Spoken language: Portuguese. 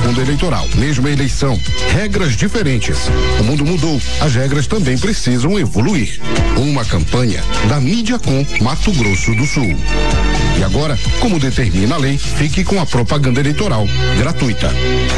fundo eleitoral. Mesma eleição, regras diferentes. O mundo mudou, as regras também precisam evoluir. Uma campanha da Mídiacom Mato Grosso do Sul. E agora, como determina a lei, fique com a propaganda eleitoral gratuita.